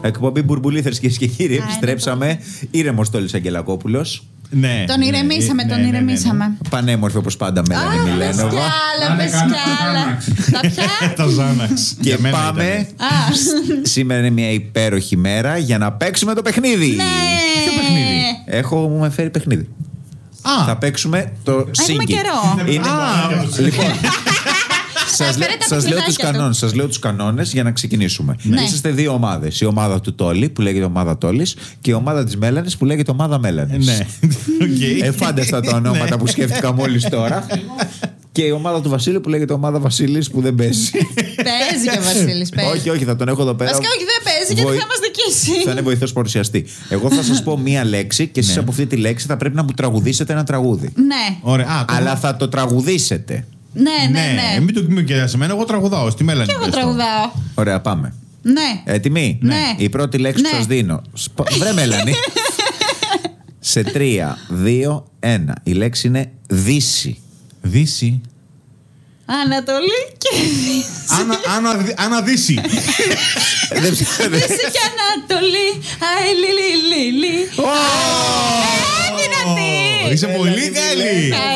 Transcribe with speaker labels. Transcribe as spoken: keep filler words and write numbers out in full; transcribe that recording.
Speaker 1: Εκπομπή Μπουρμπουλήθρες, κυρίες και κύριοι. Επιστρέψαμε. Ήρεμος Τόλης Αγγελακόπουλος.
Speaker 2: Ναι,
Speaker 3: τον ηρεμήσαμε,
Speaker 2: ναι,
Speaker 3: τον
Speaker 2: ναι, ναι,
Speaker 3: ηρεμήσαμε.
Speaker 2: ναι, ναι.
Speaker 1: Πανέμορφη όπως πάντα Μέλανη Μιλένοβα.
Speaker 3: Πες κι άλλα, πες κι άλλα. Τα πια.
Speaker 2: Τα Ζάναξ.
Speaker 1: Και πάμε. Σήμερα είναι μια υπέροχη μέρα για να παίξουμε το παιχνίδι.
Speaker 3: Ναι.
Speaker 2: Ποιο παιχνίδι?
Speaker 1: Έχω μου με φέρει παιχνίδι.
Speaker 2: Α,
Speaker 1: Θα παίξουμε το
Speaker 3: Έχουμε
Speaker 1: Sing It.
Speaker 3: καιρό.
Speaker 1: Είναι... Λοιπόν, σας, λέ,
Speaker 3: φέρε τα
Speaker 1: σας λέω τους
Speaker 3: παιχνιδάκια του.
Speaker 1: κανόνες, σας λέω τους κανόνες για να ξεκινήσουμε.
Speaker 3: Ναι.
Speaker 1: Είσαστε δύο ομάδες. Η ομάδα του Τόλη που λέγεται ομάδα Τόλης και η ομάδα της Μέλανης που λέγεται ομάδα Μέλανης.
Speaker 2: ναι. Okay.
Speaker 1: Εφάνταστα τα ονόματα που σκέφτηκα μόλις τώρα. Και η ομάδα του Βασίλη που λέγεται ομάδα Βασίλης που δεν παίζει.
Speaker 3: Παίζει και ο Βασίλης.
Speaker 1: Όχι, όχι, θα τον έχω εδώ πέρα.
Speaker 3: Βασικά όχι, δεν παίζει γιατί
Speaker 1: Βοη-
Speaker 3: θα μας δικήσει.
Speaker 1: Θα είναι βοηθός παρουσιαστή. Εγώ θα σας πω μία λέξη και εσείς
Speaker 2: Ναι.
Speaker 1: από αυτή τη λέξη θα πρέπει να μου τραγουδήσετε ένα τραγούδι.
Speaker 3: Ναι,
Speaker 2: Ωραία. Α, το-
Speaker 1: Αλλά θα το τραγουδήσετε.
Speaker 3: ναι, ναι, ναι.
Speaker 2: Μην το πούμε και σε μένα, εγώ τραγουδάω. Στη Μέλανη.
Speaker 3: Και εγώ
Speaker 2: πες το.
Speaker 3: τραγουδάω.
Speaker 1: Ωραία, πάμε.
Speaker 3: Ναι.
Speaker 1: Έτοιμοι?
Speaker 3: Ναι.
Speaker 1: Η πρώτη λέξη που
Speaker 3: Ναι.
Speaker 1: σας δίνω. Σπα- Βρε Μέλανη. Σε τρία, δύο, ένα. Η λέξη είναι Δύση.
Speaker 2: Δύση.
Speaker 3: Ανατολή και Δύση.
Speaker 2: Άνα, άνα, αναδύση.
Speaker 1: Δεν ψάχνετε.
Speaker 3: Δύση και Ανατολή. Αϊ, λι, λι, λι, λι. Ε, δυνατή.
Speaker 2: Είσαι πολύ καλή.